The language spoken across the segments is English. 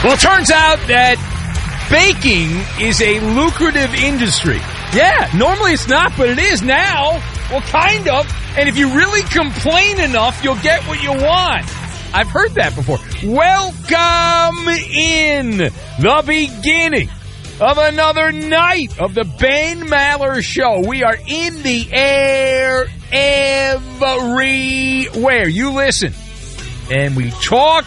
Well, it turns out that baking is a lucrative industry. Yeah, normally it's not, but it is now. Well, kind of. And if you really complain enough, you'll get what you want. I've heard that before. Welcome in the beginning of another night of the Ben Maller Show. We are in the air everywhere. You listen. And we talk,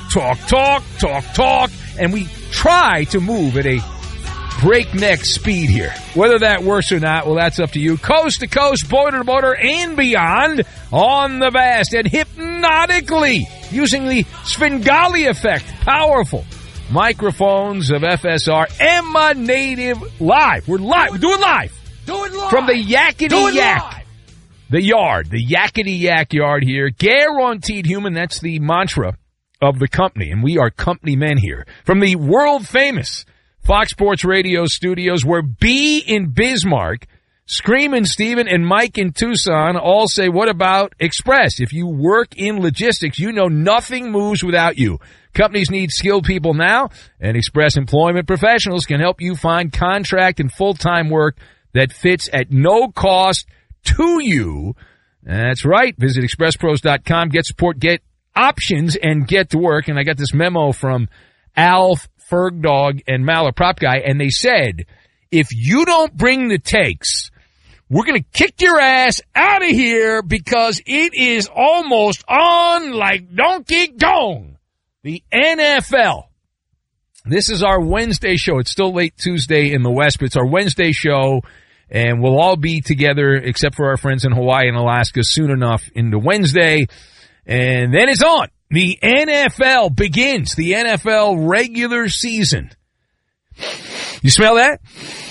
and we try to move at a breakneck speed here. Whether that works or not, well, that's up to you. Coast to coast, border to border, and beyond on the vast and hypnotically using the Svengali effect. Powerful microphones of FSR emanating live. We're live. We're doing live. Doing live. From the Yakety Yak. The yard, the Yakety Yak yard here. Guaranteed human, that's the mantra of the company. And we are company men here. From the world-famous Fox Sports Radio studios where B in Bismarck, Screamin' Steven, and Mike in Tucson all say, what about Express? If you work in logistics, you know nothing moves without you. Companies need skilled people now, and Express Employment Professionals can help you find contract and full-time work that fits at no cost to you. That's right. Visit expresspros.com, get support, get options, and get to work. And I got this memo from Alf, Fergdog, and Maller Prop Guy, and they said, if you don't bring the takes, we're going to kick your ass out of here because it is almost on like Donkey Kong. The NFL. This is our Wednesday show. It's still late Tuesday in the West, but it's our Wednesday show. And we'll all be together, except for our friends in Hawaii and Alaska, soon enough into Wednesday. And then it's on. The NFL begins. The NFL regular season. You smell that?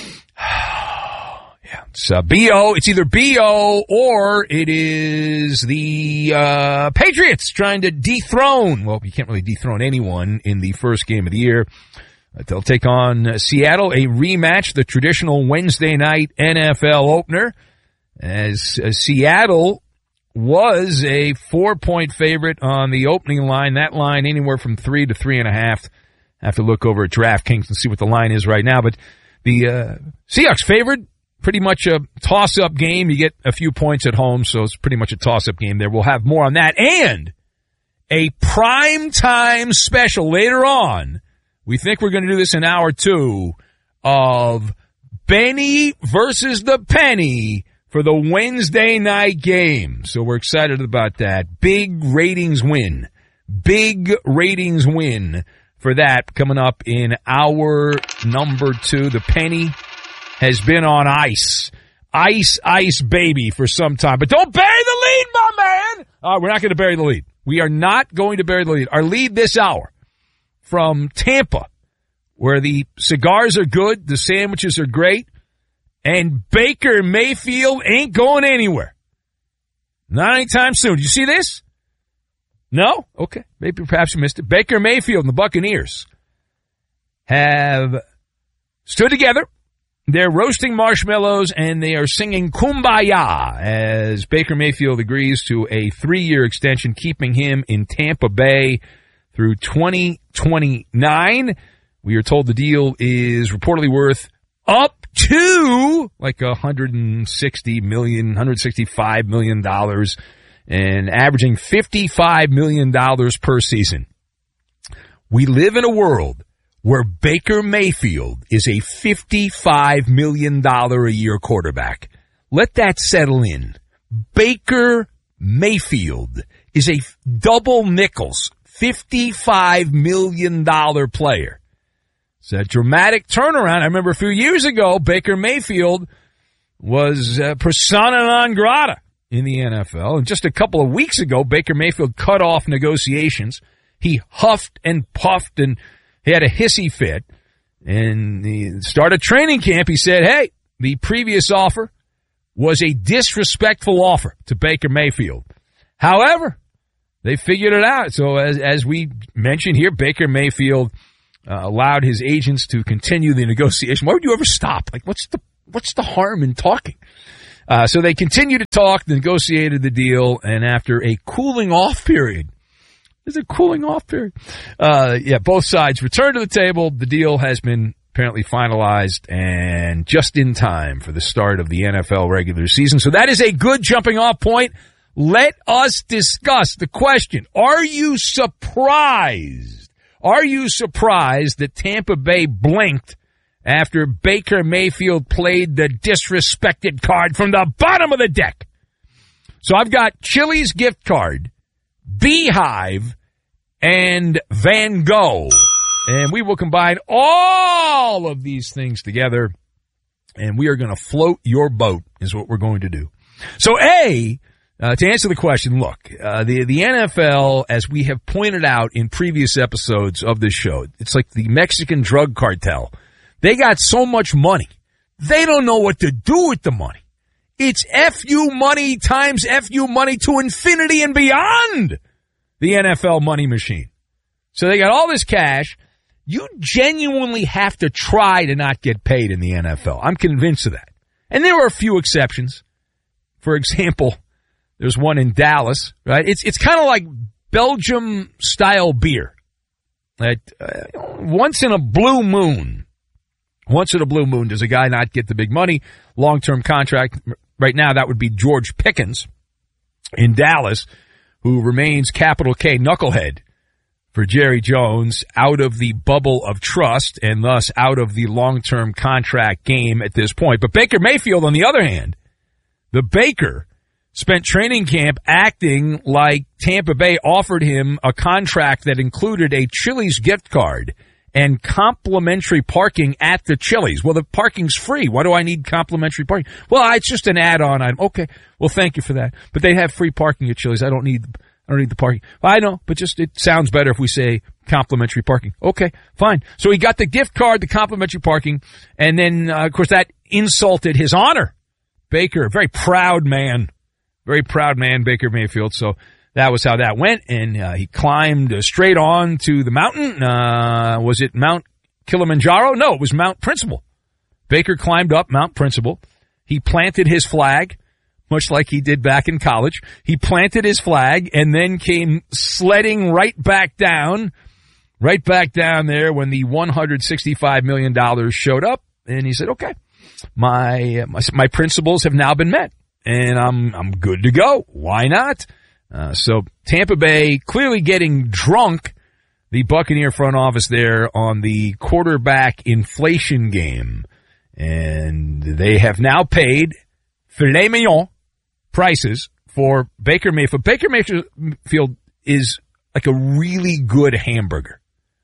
Yeah. It's B.O. It's either B.O. or it is the Patriots trying to dethrone. Well, you can't really dethrone anyone in the first game of the year. They'll take on Seattle, a rematch, the traditional Wednesday night NFL opener, as Seattle was a 4-point favorite on the opening line. That line anywhere from 3 to 3.5. Have to look over at DraftKings and see what the line is right now. But the Seahawks favored, pretty much a toss-up game. You get a few points at home, so it's pretty much a toss-up game there. We'll have more on that. And a primetime special later on. We think we're going to do this in hour 2 of Benny versus the Penny for the Wednesday night game. So we're excited about that. Big ratings win. Big ratings win for that coming up in hour number 2. The Penny has been on ice. Ice, baby, for some time. But don't bury the lead, my man! We're not going to bury the lead. We are not going to bury the lead. Our lead this hour from Tampa, where the cigars are good, the sandwiches are great, and Baker Mayfield ain't going anywhere. Not anytime soon. Did you see this? No? Okay. Maybe perhaps you missed it. Baker Mayfield and the Buccaneers have stood together. They're roasting marshmallows, and they are singing Kumbaya as Baker Mayfield agrees to a 3-year extension, keeping him in Tampa Bay through 2029. We are told the deal is reportedly worth up to like $165 million and averaging $55 million per season. We live in a world where Baker Mayfield is a $55 million a year quarterback. Let that settle in. Baker Mayfield is a double nickels, $55 million player. It's a dramatic turnaround. I remember a few years ago, Baker Mayfield was persona non grata in the NFL. And just a couple of weeks ago, Baker Mayfield cut off negotiations. He huffed and puffed and he had a hissy fit. And he started training camp. He said, hey, the previous offer was a disrespectful offer to Baker Mayfield. However, they figured it out. So as we mentioned here, Baker Mayfield allowed his agents to continue the negotiation. Why would you ever stop? Like, what's the harm in talking? So they continued to talk, negotiated the deal, and after a cooling off period There's a cooling off period. Both sides return to the table. The deal has been apparently finalized and just in time for the start of the NFL regular season. So that is a good jumping off point. Let us discuss the question. Are you surprised? Are you surprised that Tampa Bay blinked after Baker Mayfield played the disrespected card from the bottom of the deck? So I've got Chili's gift card, Beehive, and Van Gogh. And we will combine all of these things together, and we are going to float your boat is what we're going to do. So, to answer the question, look, the NFL, as we have pointed out in previous episodes of this show, it's like the Mexican drug cartel. They got so much money. They don't know what to do with the money. It's FU money times FU money to infinity and beyond the NFL money machine. So they got all this cash. You genuinely have to try to not get paid in the NFL. I'm convinced of that. And there are a few exceptions. For example, there's one in Dallas, right? It's kind of like Belgium-style beer. Once in a blue moon, does a guy not get the big money, long-term contract. Right now, that would be George Pickens in Dallas, who remains capital K knucklehead for Jerry Jones, out of the bubble of trust and thus out of the long-term contract game at this point. But Baker Mayfield, on the other hand, the Baker spent training camp acting like Tampa Bay offered him a contract that included a Chili's gift card and complimentary parking at the Chili's. Well, the parking's free. Why do I need complimentary parking? Well, it's just an add-on item. Okay, well, thank you for that. But they have free parking at Chili's. I don't need the parking. Well, I know, but just it sounds better if we say complimentary parking. Okay, fine. So he got the gift card, the complimentary parking, and then, of course, that insulted his honor. Baker, a very proud man, Baker Mayfield. So that was how that went, and he climbed straight on to the mountain. Was it Mount Kilimanjaro? No, it was Mount Principal. Baker climbed up Mount Principal. He planted his flag, much like he did back in college. He planted his flag and then came sledding right back down there when the $165 million showed up. And he said, okay, my principles have now been met and I'm good to go. Why not? So Tampa Bay clearly getting drunk, the Buccaneer front office there on the quarterback inflation game. And they have now paid filet mignon prices for Baker Mayfield. Baker Mayfield is like a really good hamburger.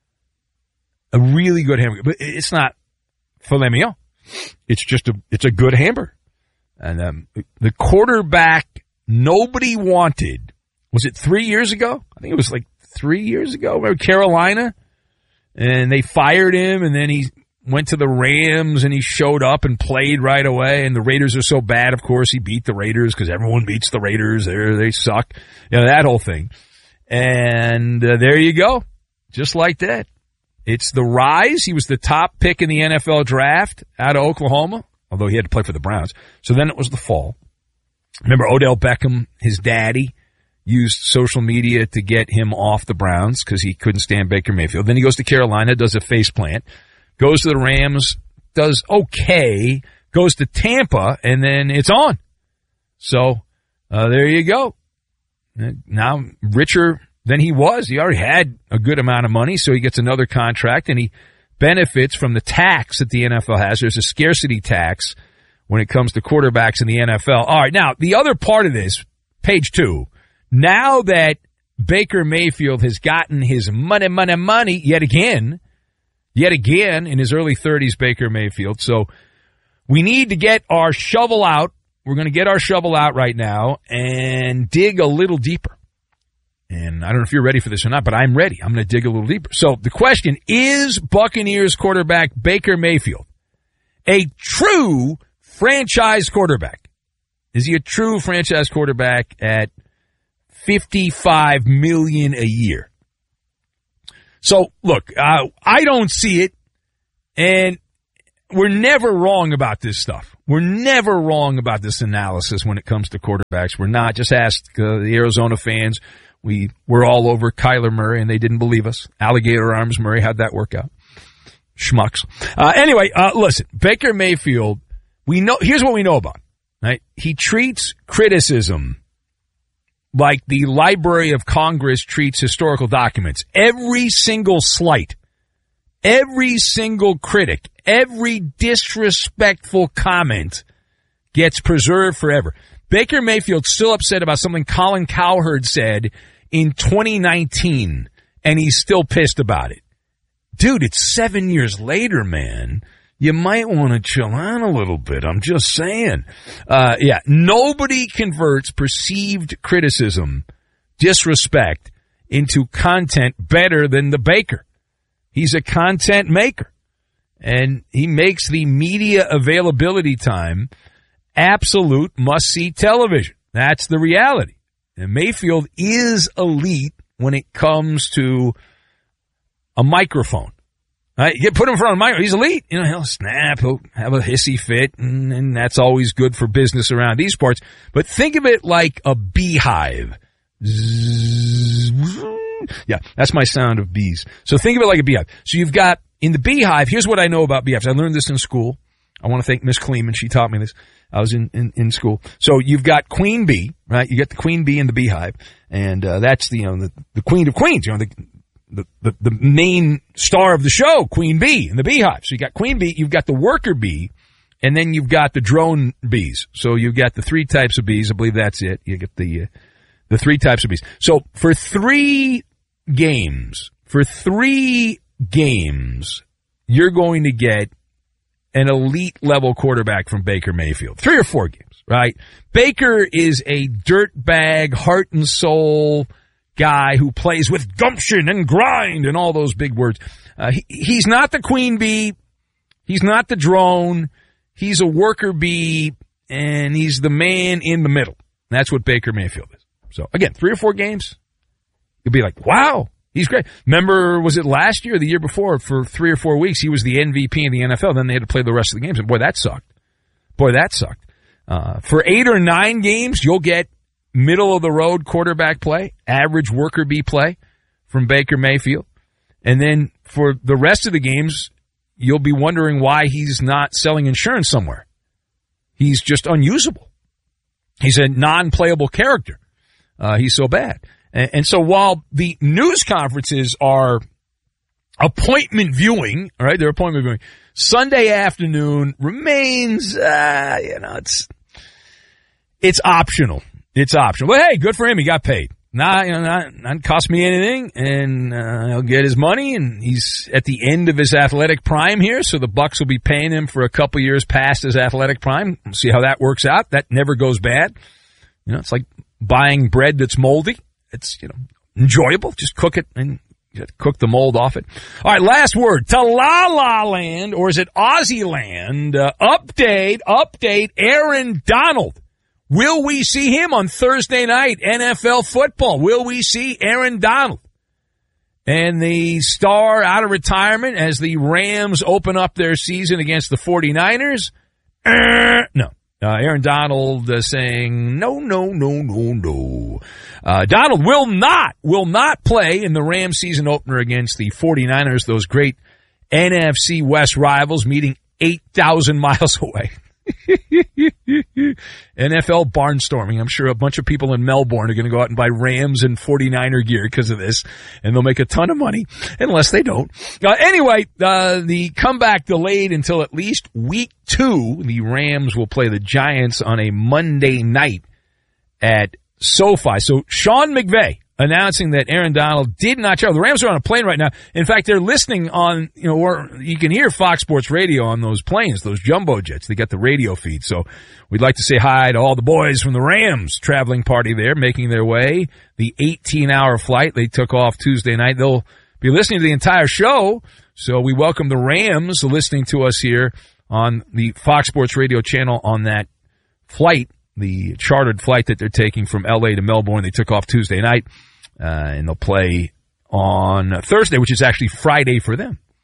A really good hamburger. But it's not filet mignon. It's a good hamburger. And the quarterback nobody wanted, was it 3 years ago? I think it was like 3 years ago. Remember Carolina? And they fired him, and then he went to the Rams, and he showed up and played right away. And the Raiders are so bad, of course, he beat the Raiders because everyone beats the Raiders. They suck. You know, that whole thing. And there you go. Just like that. It's the rise. He was the top pick in the NFL draft out of Oklahoma, although he had to play for the Browns. So then it was the fall. Remember Odell Beckham, his daddy, used social media to get him off the Browns because he couldn't stand Baker Mayfield. Then he goes to Carolina, does a faceplant, goes to the Rams, does okay, goes to Tampa, and then it's on. So there you go. Now richer than he was. He already had a good amount of money, so he gets another contract, and he benefits from the tax that the NFL has. There's a scarcity tax when it comes to quarterbacks in the NFL. All right, now, the other part of this, page 2, now that Baker Mayfield has gotten his money yet again in his early 30s, Baker Mayfield. So we need to get our shovel out. We're going to get our shovel out right now and dig a little deeper. And I don't know if you're ready for this or not, but I'm ready. I'm going to dig a little deeper. So the question is, Buccaneers quarterback Baker Mayfield a true franchise quarterback? Is he a true franchise quarterback at $55 million a year? So look, I don't see it, and we're never wrong about this stuff. We're never wrong about this analysis when it comes to quarterbacks. We're not. Just ask the Arizona fans. We're all over Kyler Murray, and they didn't believe us. Alligator arms Murray. How'd that work out? Schmucks. Anyway, listen, Baker Mayfield, here's what we know about him, right? He treats criticism like the Library of Congress treats historical documents. Every single slight, every single critic, every disrespectful comment gets preserved forever. Baker Mayfield's still upset about something Colin Cowherd said in 2019, and he's still pissed about it. Dude, it's 7 years later, man. You might want to chill out a little bit. I'm just saying. Nobody converts perceived criticism, disrespect, into content better than the Baker. He's a content maker. And he makes the media availability time absolute must-see television. That's the reality. And Mayfield is elite when it comes to a microphone. Right? You put him in front of a microphone, he's elite. You know, he'll snap, he'll have a hissy fit, and that's always good for business around these parts. But think of it like a beehive. Yeah, that's my sound of bees. So think of it like a beehive. So you've got, in the beehive, here's what I know about beehives. I learned this in school. I want to thank Miss Kleeman. She taught me this. I was in school. So you've got queen bee, right? You get the queen bee in the beehive, and that's the queen of queens, the main star of the show, Queen Bee in the beehive. So you got queen bee, you've got the worker bee, and then you've got the drone bees. So you've got the three types of bees. I believe that's it. You get the three types of bees. So for three games, you're going to get an elite level quarterback from Baker Mayfield. 3 or 4 games, right? Baker is a dirtbag, heart and soul guy who plays with gumption and grind and all those big words. He's not the queen bee. He's not the drone. He's a worker bee, and he's the man in the middle. That's what Baker Mayfield is. So, again, 3 or 4 games, you'll be like, wow, he's great. Remember, was it last year or the year before, for 3 or 4 weeks, he was the MVP in the NFL. Then they had to play the rest of the games, and boy, that sucked. For 8 or 9 games, you'll get middle-of-the-road quarterback play, average worker bee play from Baker Mayfield. And then for the rest of the games, you'll be wondering why he's not selling insurance somewhere. He's just unusable. He's a non-playable character. He's so bad. And so while the news conferences are appointment viewing, all right, they're appointment viewing, Sunday afternoon remains, it's optional. It's optional. But hey, good for him. He got paid. Not cost me anything, and he'll get his money, and he's at the end of his athletic prime here, so the Bucs will be paying him for a couple years past his athletic prime. We'll see how that works out. That never goes bad. It's like buying bread that's moldy. It's, enjoyable. Just cook it and cook the mold off it. All right, last word. To La La Land, or is it Aussie Land? Update, Aaron Donald. Will we see him on Thursday night, NFL football? Will we see Aaron Donald? And the star out of retirement as the Rams open up their season against the 49ers? No. Aaron Donald saying, no. Donald will not play in the Rams season opener against the 49ers, those great NFC West rivals meeting 8,000 miles away. NFL barnstorming. I'm sure a bunch of people in Melbourne are going to go out and buy Rams and 49er gear because of this, and they'll make a ton of money, unless they don't. Anyway, the comeback delayed until at least week 2. The Rams will play the Giants on a Monday night at SoFi. So Sean McVay announcing that Aaron Donald did not travel. The Rams are on a plane right now. In fact, they're listening on, or you can hear Fox Sports Radio on those planes, those jumbo jets. They got the radio feed. So we'd like to say hi to all the boys from the Rams traveling party there, making their way. The 18-hour flight. They took off Tuesday night. They'll be listening to the entire show. So we welcome the Rams listening to us here on the Fox Sports Radio channel on that flight, the chartered flight that they're taking from L.A. to Melbourne. They took off Tuesday night, and they'll play on Thursday, which is actually Friday for them.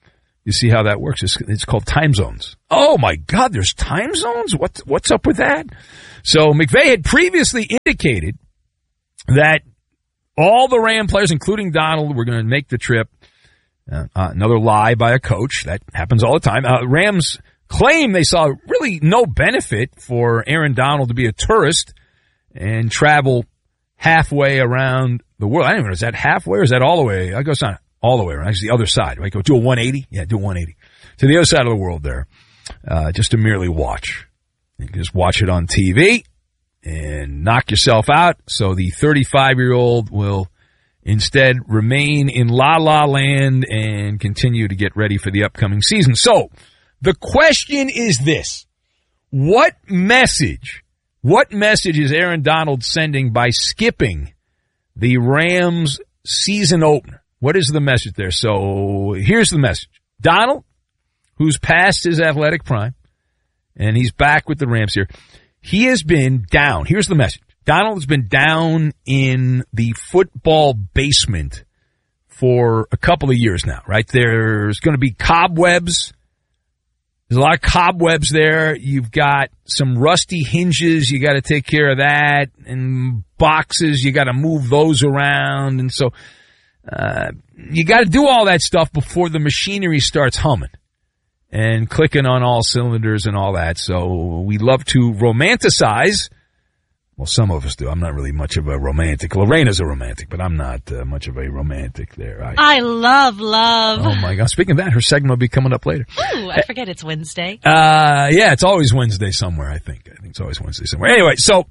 You see how that works. It's called time zones. Oh, my God, there's time zones? What's up with that? So McVay had previously indicated that all the Ram players, including Donald, were going to make the trip. Another lie by a coach. That happens all the time. Rams claim they saw really no benefit for Aaron Donald to be a tourist and travel halfway around the world. I don't even know, is that halfway or is that all the way? I guess not all the way around. It's the other side. Right? Go do a 180? Yeah, do a 180. To the other side of the world there, just to merely watch. You can just watch it on TV and knock yourself out. So the 35-year-old will instead remain in La La Land and continue to get ready for the upcoming season. So the question is this. What message is Aaron Donald sending by skipping the Rams season opener? What is the message there? So here's the message. Donald, who's past his athletic prime, and he's back with the Rams here, he has been down. Here's the message. Donald has been down in the football basement for a couple of years now, right? There's going to be cobwebs. There's a lot of cobwebs there. You've got some rusty hinges. You got to take care of that. And boxes, you got to move those around. And so you got to do all that stuff before the machinery starts humming and clicking on all cylinders and all that. So we love to romanticize. Well, some of us do. I'm not really much of a romantic. Lorena's a romantic, but I'm not much of a romantic there. I love love. Oh, my God. Speaking of that, her segment will be coming up later. Ooh, I forget it's Wednesday. Yeah, it's always Wednesday somewhere, I think. I think it's always Wednesday somewhere. Anyway, so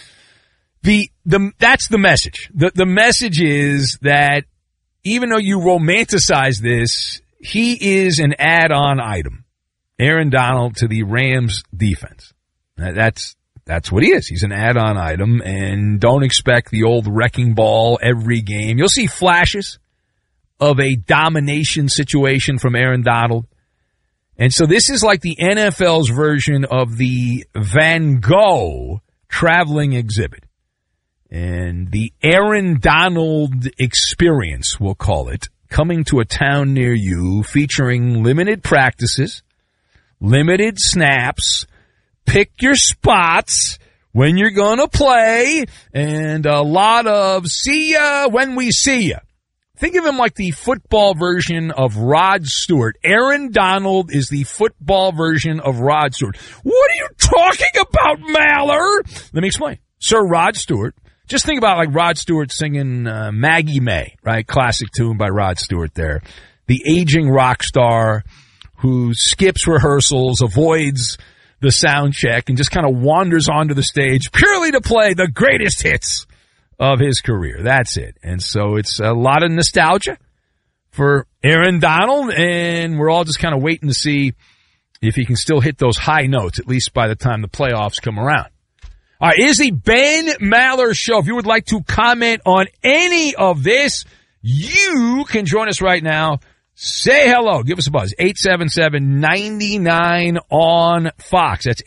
that's the message. The message is that even though you romanticize this, he is an add-on item. Aaron Donald to the Rams defense. That's what he is. He's an add-on item, and don't expect the old wrecking ball every game. You'll see flashes of a domination situation from Aaron Donald. And so this is like the NFL's version of the Van Gogh traveling exhibit. And the Aaron Donald experience, we'll call it, coming to a town near you, featuring limited practices, limited snaps, pick your spots when you're going to play, and a lot of see ya when we see ya. Think of him like the football version of Rod Stewart. Aaron Donald is the football version of Rod Stewart. What are you talking about, Maller? Let me explain. Sir Rod Stewart. Just think about like Rod Stewart singing Maggie May, right? Classic tune by Rod Stewart there. The aging rock star who skips rehearsals, avoids the sound check, and just kind of wanders onto the stage purely to play the greatest hits of his career. That's it. And so it's a lot of nostalgia for Aaron Donald, and we're all just kind of waiting to see if he can still hit those high notes, at least by the time the playoffs come around. All right, it is the Ben Maller Show. If you would like to comment on any of this, you can join us right now. Say hello. Give us a buzz. 877-99 on Fox. That's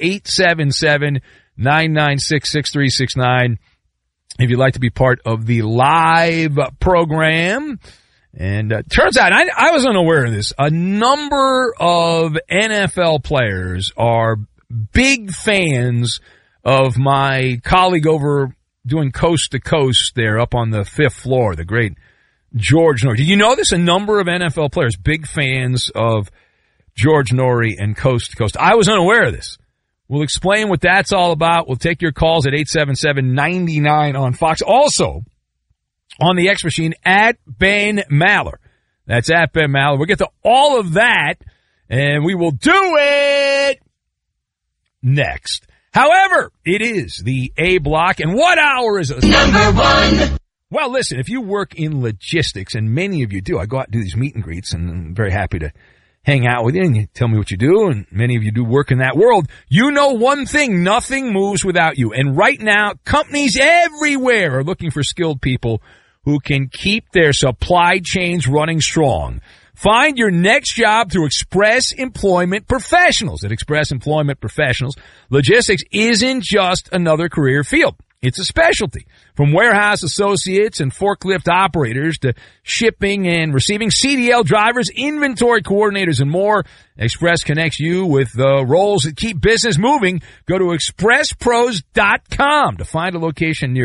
877-996-6369. If you'd like to be part of the live program. And turns out, I was unaware of this, a number of NFL players are big fans of my colleague over doing Coast to Coast there up on the 5th floor, the great George Norrie. Did you know this? A number of NFL players, big fans of George Norrie and Coast to Coast. I was unaware of this. We'll explain what that's all about. We'll take your calls at 877-99 on Fox. Also, on the X machine, at Ben Maller. That's at Ben Maller. We'll get to all of that, and we will do it next. However, it is the A block, and what hour is it? Number one. Well, listen, if you work in logistics, and many of you do, I go out and do these meet and greets, and I'm very happy to hang out with you, and you tell me what you do, and many of you do work in that world. You know one thing, nothing moves without you. And right now, companies everywhere are looking for skilled people who can keep their supply chains running strong. Find your next job through Express Employment Professionals. At Express Employment Professionals, logistics isn't just another career field. It's a specialty. From warehouse associates and forklift operators to shipping and receiving, CDL drivers, inventory coordinators, and more, Express connects you with the roles that keep business moving. Go to expresspros.com to find a location near